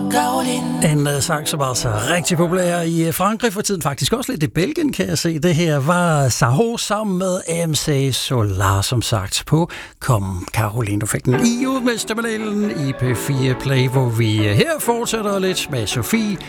En sang, som var så rigtig populær i Frankrig for tiden, faktisk også lidt i Belgien, kan jeg se. Det her var Saho sammen med MC Solar, som sagt, på Kom Caroline. Du fik den i udmestermodellen i P4 Play, hvor vi her fortsætter lidt med Sofie